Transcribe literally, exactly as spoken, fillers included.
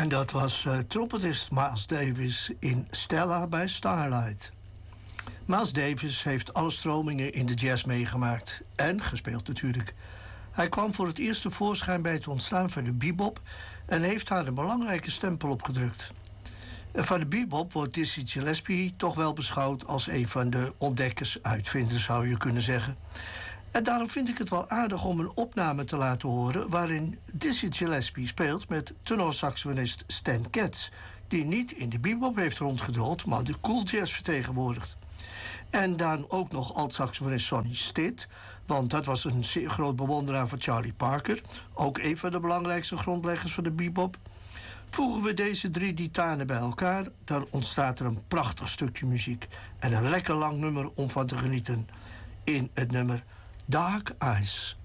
En dat was uh, trompetist Miles Davis in Stella bij Starlight. Miles Davis heeft alle stromingen in de jazz meegemaakt. En gespeeld natuurlijk. Hij kwam voor het eerst tevoorschijn bij het ontstaan van de bebop en heeft haar een belangrijke stempel opgedrukt. En van de bebop wordt Dizzy Gillespie toch wel beschouwd als een van de ontdekkers, uitvinders zou je kunnen zeggen. En daarom vind ik het wel aardig om een opname te laten horen waarin Dizzy Gillespie speelt met tenorsaxofonist Stan Getz, die niet in de bebop heeft rondgedold, maar de cool jazz vertegenwoordigt. En dan ook nog alt-saxofonist Sonny Stitt, want dat was een zeer groot bewonderaar van Charlie Parker, ook een van de belangrijkste grondleggers van de bebop. Voegen we deze drie titanen bij elkaar, dan ontstaat er een prachtig stukje muziek en een lekker lang nummer om van te genieten in het nummer Dark Eyes.